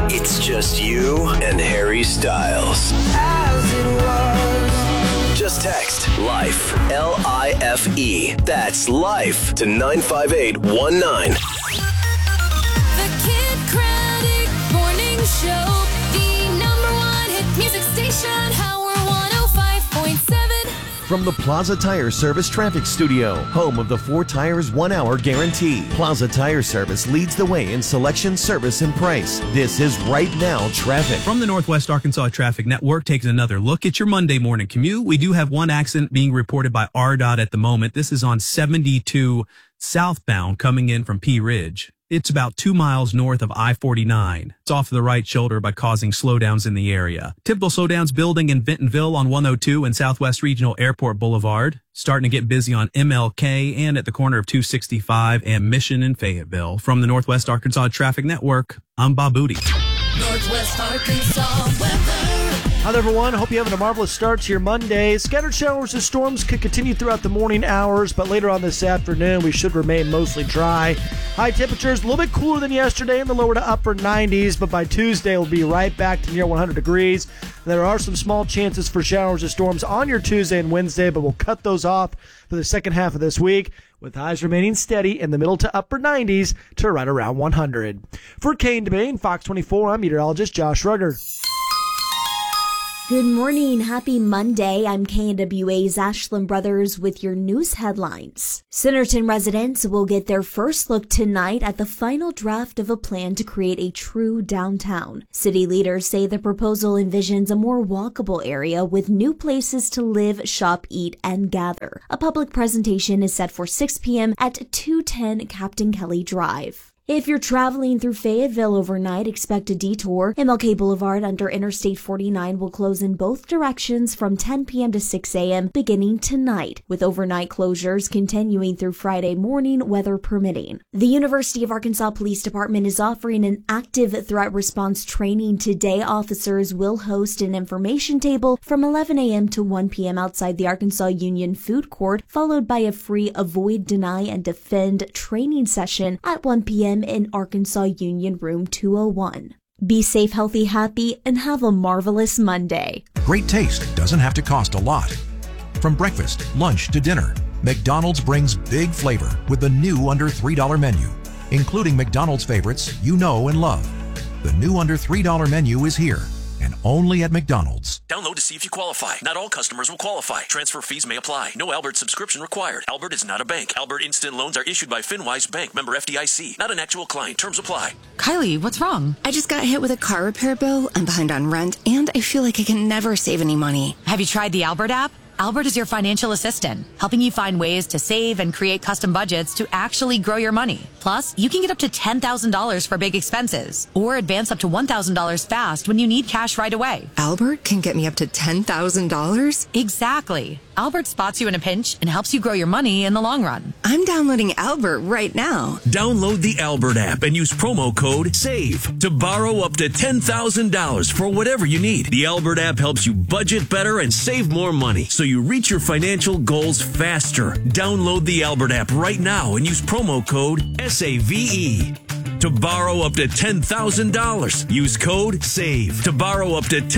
It's just you and Harry Styles. As it was. Just text LIFE, L-I-F-E. That's LIFE to 95819. The Kid Craddock Morning Show, the #1 hit music station, Howard 105.7. From the Plaza Tire Service Traffic Studio, home of the 4 Tires 1 Hour Guarantee. Plaza Tire Service leads the way in selection, service, and price. This is Right Now Traffic. From the Northwest Arkansas Traffic Network, takes another look at your Monday morning commute. We do have one accident being reported by RDOT at the moment. This is on 72 southbound coming in from Pea Ridge. It's about 2 miles north of I-49. It's off the right shoulder by causing slowdowns in the area. Typical slowdowns building in Bentonville on 102 and Southwest Regional Airport Boulevard. Starting to get busy on MLK and at the corner of 265 and Mission in Fayetteville. From the Northwest Arkansas Traffic Network, I'm Bob Booty. Northwest Arkansas weather. Hi there, everyone. Hope you're having a marvelous start to your Monday. Scattered showers and storms could continue throughout the morning hours, but later on this afternoon, we should remain mostly dry. High temperatures, a little bit cooler than yesterday in the lower to upper 90s, but by Tuesday, we'll be right back to near 100 degrees. There are some small chances for showers and storms on your Tuesday and Wednesday, but we'll cut those off for the second half of this week, with highs remaining steady in the middle to upper 90s to right around 100. For Kane DeMaine, Fox 24, I'm meteorologist Josh Rugger. Good morning. Happy Monday. I'm KNWA's Ashland Brothers with your news headlines. Centerton residents will get their first look tonight at the final draft of a plan to create a true downtown. City leaders say the proposal envisions a more walkable area with new places to live, shop, eat, and gather. A public presentation is set for 6 p.m. at 210 Captain Kelly Drive. If you're traveling through Fayetteville overnight, expect a detour. MLK Boulevard under Interstate 49 will close in both directions from 10 p.m. to 6 a.m. beginning tonight, with overnight closures continuing through Friday morning, weather permitting. The University of Arkansas Police Department is offering an active threat response training today. Officers will host an information table from 11 a.m. to 1 p.m. outside the Arkansas Union Food Court, followed by a free Avoid, Deny, and Defend training session at 1 p.m. in Arkansas Union Room 201. Be safe, healthy, happy, and have a marvelous Monday. Great taste doesn't have to cost a lot. From breakfast, lunch, to dinner, McDonald's brings big flavor with the new under $3 menu, including McDonald's favorites you know and love. The new under $3 menu is here, and only at McDonald's. Download to see if you qualify. Not all customers will qualify. Transfer fees may apply. No Albert subscription required. Albert is not a bank. Albert Instant Loans are issued by FinWise Bank, member FDIC. Not an actual client. Terms apply. Kylie, what's wrong? I just got hit with a car repair bill. I'm behind on rent, and I feel like I can never save any money. Have you tried the Albert app? Albert is your financial assistant, helping you find ways to save and create custom budgets to actually grow your money. Plus, you can get up to $10,000 for big expenses or advance up to $1,000 fast when you need cash right away. Albert can get me up to $10,000? Exactly. Albert spots you in a pinch and helps you grow your money in the long run. I'm downloading Albert right now. Download the Albert app and use promo code SAVE to borrow up to $10,000 for whatever you need. The Albert app helps you budget better and save more money, so you reach your financial goals faster. Download the Albert app right now and use promo code SAVE to borrow up to $10,000. Use code SAVE to borrow up to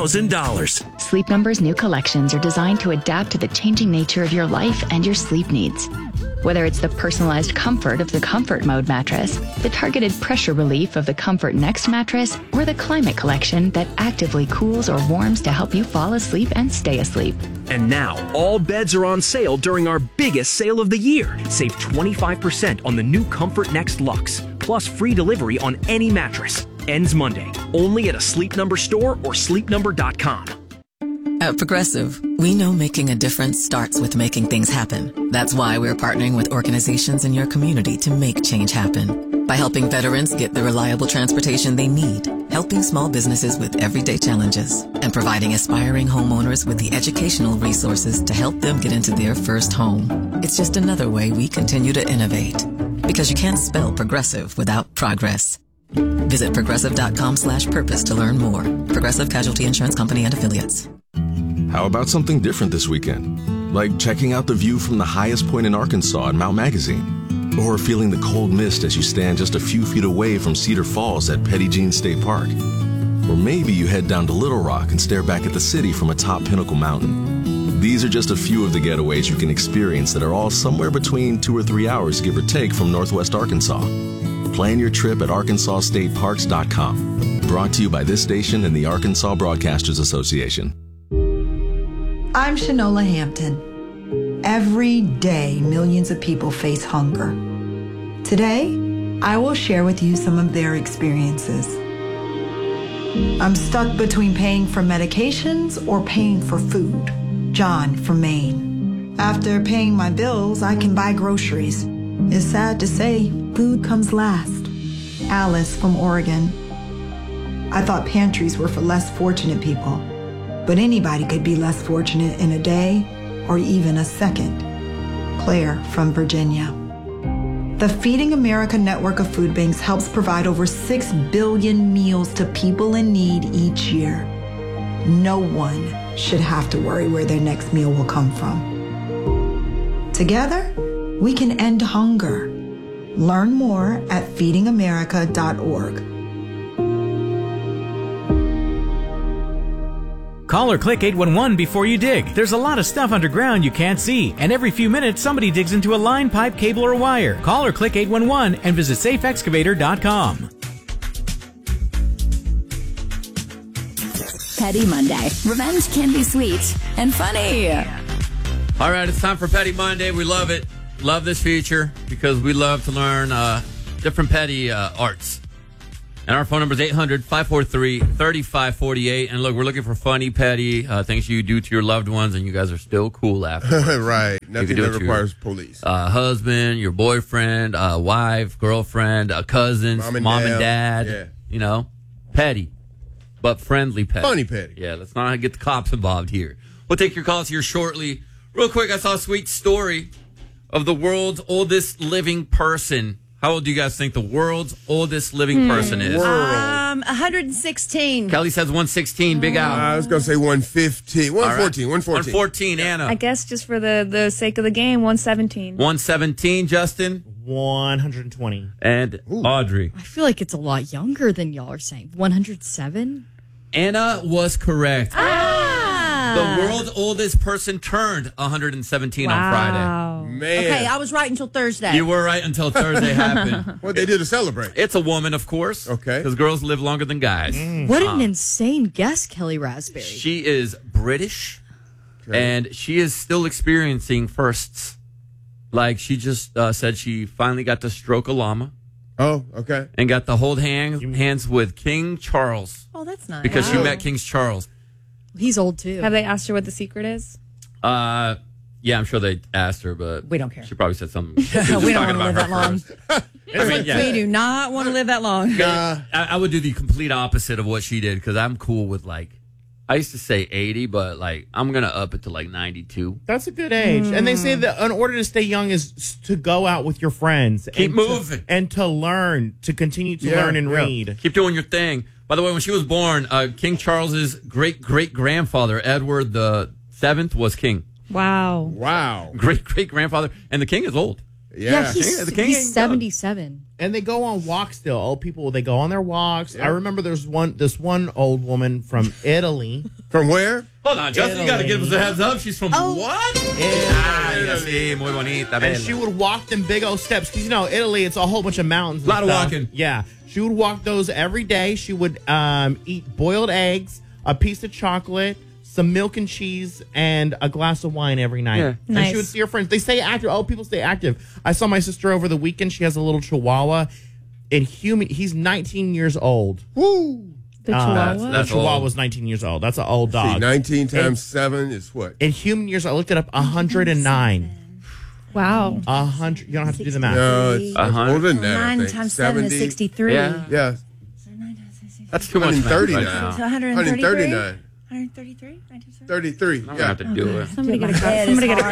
$10,000. Sleep Number's new collections are designed to adapt to the changing nature of your life and your sleep needs. Whether it's the personalized comfort of the Comfort Mode mattress, the targeted pressure relief of the Comfort Next mattress, or the Climate Collection that actively cools or warms to help you fall asleep and stay asleep. And now, all beds are on sale during our biggest sale of the year. Save 25% on the new Comfort Next Luxe, plus free delivery on any mattress. Ends Monday, only at a Sleep Number store or sleepnumber.com. At Progressive, we know making a difference starts with making things happen. That's why we're partnering with organizations in your community to make change happen. By helping veterans get the reliable transportation they need, helping small businesses with everyday challenges, and providing aspiring homeowners with the educational resources to help them get into their first home. It's just another way we continue to innovate. Because you can't spell progressive without progress. Visit progressive.com/purpose to learn more. Progressive Casualty Insurance Company and Affiliates. How about something different this weekend? Like checking out the view from the highest point in Arkansas at Mount Magazine. Or feeling the cold mist as you stand just a few feet away from Cedar Falls at Petty Jean State Park. Or maybe you head down to Little Rock and stare back at the city from atop Pinnacle Mountain. These are just a few of the getaways you can experience that are all somewhere between 2 or 3 hours, give or take, from Northwest Arkansas. Plan your trip at ArkansasStateParks.com. Brought to you by this station and the Arkansas Broadcasters Association. I'm Shanola Hampton. Every day, millions of people face hunger. Today, I will share with you some of their experiences. I'm stuck between paying for medications or paying for food. John from Maine. After paying my bills, I can buy groceries. It's sad to say, food comes last. Alice from Oregon. I thought pantries were for less fortunate people, but anybody could be less fortunate in a day or even a second. Claire from Virginia. The Feeding America network of food banks helps provide over 6 billion meals to people in need each year. No one should have to worry where their next meal will come from. Together, we can end hunger. Learn more at feedingamerica.org. Call or click 811 before you dig. There's a lot of stuff underground you can't see, and every few minutes somebody digs into a line, pipe, cable, or wire. Call or click 811 and visit safeexcavator.com. Petty Monday. Revenge can be sweet and funny. All right, it's time for Petty Monday. We love it. Love this feature because we love to learn different petty arts. And our phone number is 800-543-3548. And look, we're looking for funny, petty things you do to your loved ones, and you guys are still cool afterwards. Right. Nothing that requires police. Husband, your boyfriend, wife, girlfriend, cousins, mom and dad. Yeah. You know, petty, but friendly petty. Funny petty. Yeah, let's not get the cops involved here. We'll take your calls here shortly. Real quick, I saw a sweet story of the world's oldest living person. How old do you guys think the world's oldest living person is? 116. Kelly says 116. Big out. I was going to say 115. 114. 114. 114, Anna. I guess just for the sake of the game, 117. 117, Justin. 120. And Audrey. I feel like it's a lot younger than y'all are saying. 107? Anna was correct. The world's oldest person turned 117 on Friday. Man. Okay, I was right until Thursday. You were right until Thursday happened. What they do to celebrate? It's a woman, of course. Okay. Because girls live longer than guys. What an insane guess, Kelly Raspberry. She is British, and she is still experiencing firsts. Like, she just said she finally got to stroke a llama. Oh, okay. And got to hold hands with King Charles. Oh, that's nice. Because she met King Charles. He's old, too. Have they asked her what the secret is? Yeah, I'm sure they asked her, but we don't care. She probably said something. We don't want to live that long. We do not want to live that long. I would do the complete opposite of what she did because I'm cool with, like, I used to say 80, but, like, I'm going to up it to, like, 92. That's a good age. And they say that in order to stay young is to go out with your friends. Keep moving. And to learn, to continue to learn and read. Keep doing your thing. By the way, when she was born, King Charles's great-great-grandfather, Edward VII, was king. Wow. Great-great-grandfather. And the king is old. Yeah, he's 77. And they go on walks still. Old people, they go on their walks. Yeah. I remember there's this one old woman from Italy. From where? Hold on, Justin, you got to give us a heads up. She's from what? Italy. Muy bonita. And she would walk them big old steps. Because, you know, Italy, it's a whole bunch of mountains. A lot of walking. Yeah. She would walk those every day. She would eat boiled eggs, a piece of chocolate, some milk and cheese, and a glass of wine every night. Yeah. And she would see her friends. They stay active. Old people stay active. I saw my sister over the weekend. She has a little chihuahua. He's 19 years old. Woo! The chihuahua? The chihuahua was 19 years old. That's an old dog. See, 19 times 7 is what? In human years, I looked it up, 109. Wow. 100. You don't have to do the math. No, it's older than that. 9 times 7 is 63. Yeah. That's too much. 139. So 133? 139. 133? 33. I'm going to have to do it. Somebody get a card.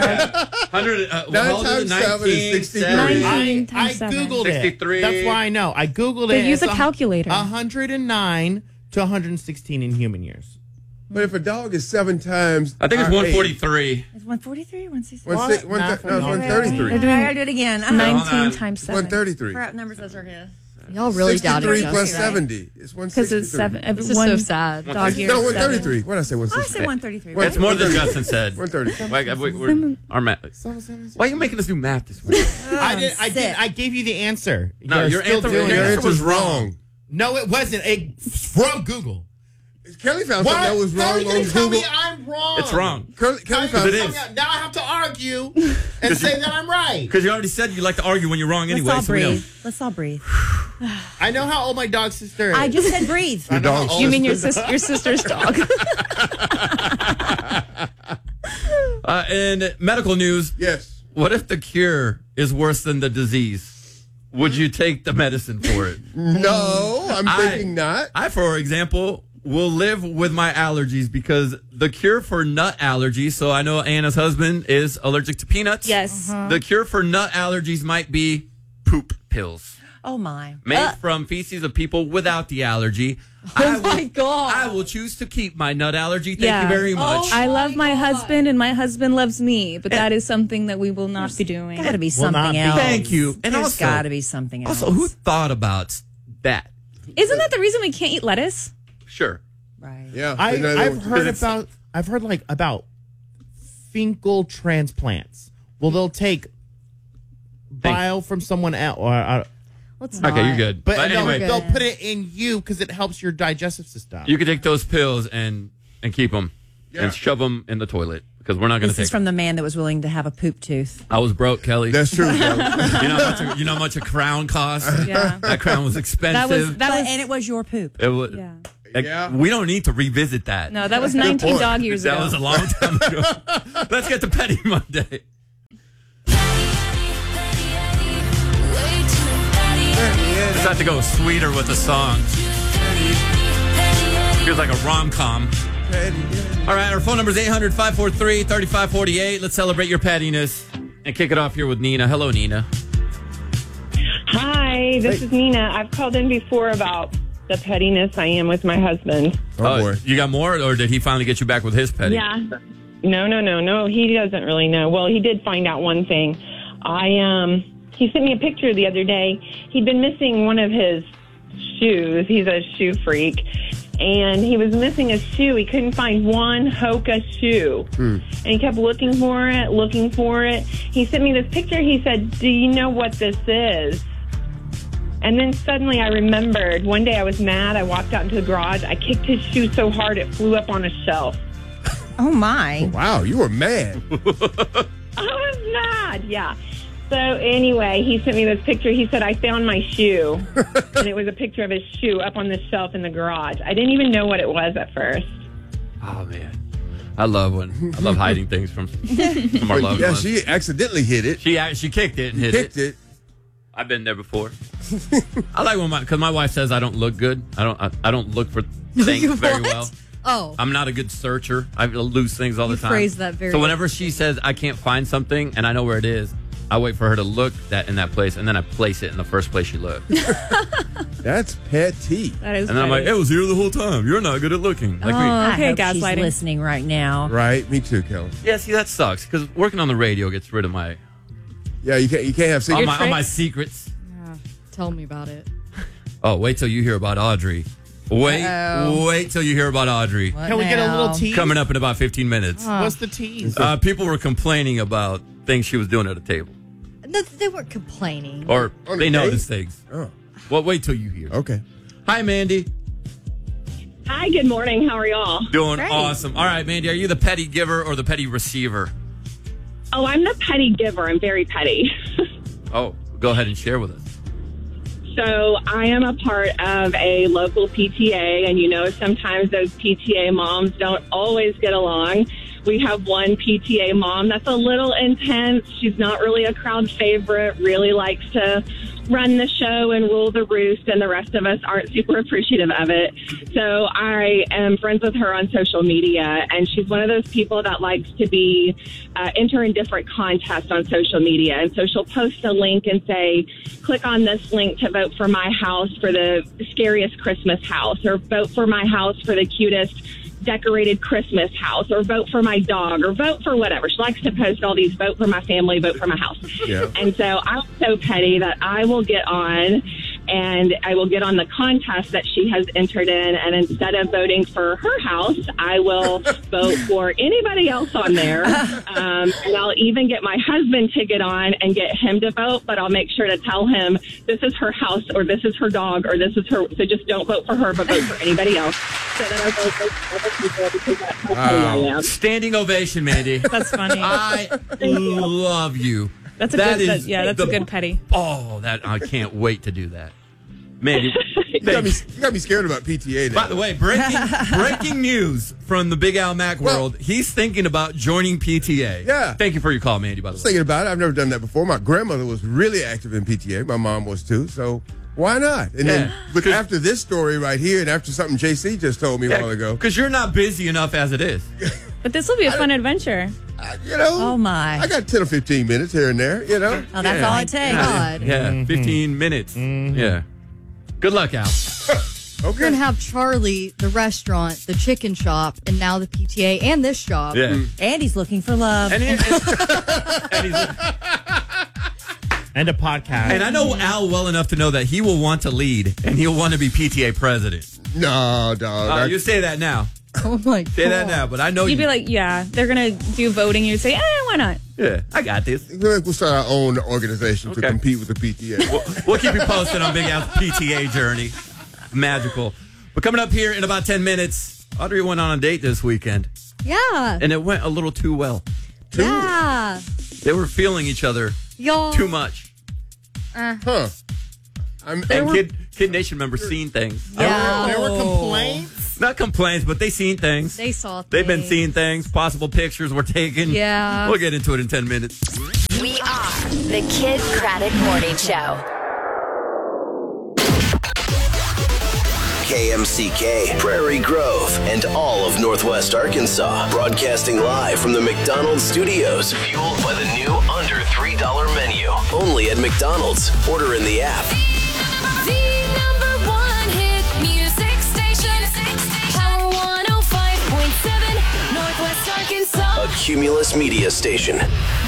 100. 9 times 7 is 63. 19 I times 7. Googled it. 63. That's why I know. I Googled They it. use It's a calculator. 109 to 116 in human years. But if a dog is 7 times, I think it's our 143. It's 143 or 163? No, it's 133. I do it again. 19 times 7. 133. Crap numbers, those are his. Y'all really doubted 63 us. plus 70 is 163. Because it's 7. This is so sad. Dog year. No, is 133. What did I say? 163. I said 133. It's more than Justin said. 130. We're our math. Why are you making us do math this week? I gave you the answer. No, You're your still answer- doing your it. answer was wrong. No, it wasn't. It's from Google. Kelly found something that was wrong How are you on gonna tell me Google. I'm wrong? It's wrong. Kelly found it is. Now I have to argue and say that I'm right. Because you already said you like to argue when you're wrong anyway. Let's all so we know. breathe. Let's all breathe. I know how old my dog sister is. I just said breathe. Your dog. You mean your sister's dog? In medical news, Yes. what if the cure is worse than the disease? Would you take the medicine for it? No, I'm thinking not. I, for example, will live with my allergies because the cure for nut allergies, so I know Anna's husband is allergic to peanuts. Yes. The cure for nut allergies might be poop pills. Oh, my. Made from feces of people without the allergy. Oh my God. I will choose to keep my nut allergy. Thank you very much. I love my husband and my husband loves me, but that is something that we will not be doing. Got to be Will not something be. else. Thank you. And There's also- got to be something else. Also, who thought about that? Isn't that the reason we can't eat lettuce? Sure. Right. Yeah. I've heard about fecal transplants. Well, they'll take bile from someone else, or Let's Okay, not. you're good. but anyway, they'll put it in you because it helps your digestive system. you can take those pills and keep them and shove them in the toilet because we're not going to This take is from the man that was willing to have a poop tooth. I was broke, Kelly. That's true. you know how much a crown costs? Yeah. That crown was expensive. And it was your poop. It was, Yeah. Yeah. We don't need to revisit that. No, that was 19 dog years ago. That was a long time ago. Let's get to Petty Monday. Just have to go sweeter with the song. Feels like a rom-com. All right, our phone number is 800-543-3548. Let's celebrate your pettiness and kick it off here with Nina. Hello, Nina. Hi, this is Nina. I've called in before about the pettiness I am with my husband. Oh, boy. You got more, or did he finally get you back with his petty? Yeah. No. He doesn't really know. Well, he did find out one thing. He sent me a picture the other day. He'd been missing one of his shoes. He's a shoe freak. And he was missing a shoe. He couldn't find one Hoka shoe. And he kept looking for it. He sent me this picture. He said, "Do you know what this is?" And then suddenly I remembered. One day I was mad. I walked out into the garage. I kicked his shoe so hard it flew up on a shelf. Oh, my. Wow, you were mad. I was mad, yeah. So anyway, he sent me this picture. He said, "I found my shoe." And it was a picture of his shoe up on the shelf in the garage. I didn't even know what it was at first. Oh, man. I love hiding things from our loved Yeah, ones. she accidentally hit it. She kicked it and hit Kicked it. I've been there before. I like when because my wife says I don't look good. I don't look for things very well. Oh. I'm not a good searcher. I lose things all the time. phrase that very So well. whenever she says I can't find something and I know where it is, I wait for her to look in that place, and then I place it in the first place she looked. That's petty. That is And then I'm like, petty. it was here the whole time. You're not good at looking. Like me. I okay, hope she's gaslighting. listening right now. Right, me too, Kelly. Yeah, see, that sucks because working on the radio gets rid of my Yeah, you can't have all secrets. my secrets. Tell me about it. Oh, wait till you hear about Audrey. Wait till you hear about Audrey. Can we get a little tease? Coming up in about 15 minutes. What's the tease? People were complaining about things she was doing at a table. No, they weren't complaining. Or On they the noticed date? things. Oh, Well, wait till you hear. okay. Hi, Mandy. Hi, good morning. How are y'all? Doing awesome. All right, Mandy, are you the petty giver or the petty receiver? Oh, I'm the petty giver. I'm very petty. Oh, go ahead and share with us. So I am a part of a local PTA, and you know sometimes those PTA moms don't always get along. We have one PTA mom that's a little intense. She's not really a crowd favorite, really likes to run the show and rule the roost, and the rest of us aren't super appreciative of it. So I am friends with her on social media, and she's one of those people that likes to be enter in different contests on social media. And so she'll post a link and say, click on this link to vote for my house for the scariest Christmas house, or vote for my house for the cutest decorated Christmas house, or vote for my dog, or vote for whatever. She likes to post all these vote for my family, vote for my house. Yeah. And so I'm so petty that I will get on and I will get on the contest that she has entered in. And instead of voting for her house, I will vote for anybody else on there. And I'll even get my husband to get on and get him to vote, but I'll make sure to tell him this is her house, or this is her dog, or this is her. So just don't vote for her, but vote for anybody else. So that I vote for other people, because that's how petty I am. Standing ovation, Mandy. That's funny. I love you. That's a That good. is That's a good petty. Oh, that I can't wait to do that. Mandy, You got me scared about PTA now. by the way, breaking news from the Big Al Mac world. He's thinking about joining PTA. Yeah. Thank you for your call, Mandy, by I the was way. thinking about it. I've never done that before. My grandmother was really active in PTA. My mom was too. So why not? And then, but after this story right here, and after something JC just told me a while ago, Because you're not busy enough as it is. But this will be a fun adventure. you know, Oh, my. I got 10 or 15 minutes here and there. You know, Oh, that's all it takes. God. Yeah, 15 minutes. Yeah. Good luck, Al. We're going to have Charlie, the restaurant, the chicken shop, and now the PTA and this job. Yeah. Andy's looking for love. And And a podcast. And I know Al well enough to know that he will want to lead and he'll want to be PTA president. no, dog. You say that now. Oh, my God. Say that now, but I know You'd you. be like, yeah, they're gonna do voting. You'd say, why not? Yeah, I got this. We'll start our own organization to compete with the PTA. We'll keep you posted on Big Al's PTA journey. Magical. But coming up here in about 10 minutes, Audrey went on a date this weekend, Yeah. and it went a little too well. Yeah. They were feeling each other Y'all. too much. Huh. And Kid Nation members seen things. Yeah. There were complaints. Not complaints, but they seen things. They saw things. They've been seeing things. Possible pictures were taken. Yeah. We'll get into it in 10 minutes. We are the Kid Craddock Morning Show. KMCK, Prairie Grove, and all of Northwest Arkansas. Broadcasting live from the McDonald's studios. Fueled by the new under $3 menu. Only at McDonald's. Order in the app. The number one hit music station. Power 105.7, Northwest Arkansas. A Cumulus Media Station.